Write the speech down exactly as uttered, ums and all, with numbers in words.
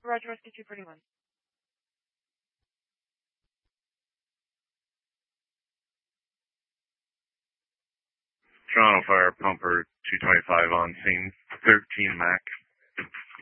Roger, Rescue two forty-one. Toronto Fire Pumper two twenty-five on scene, thirteen Mac.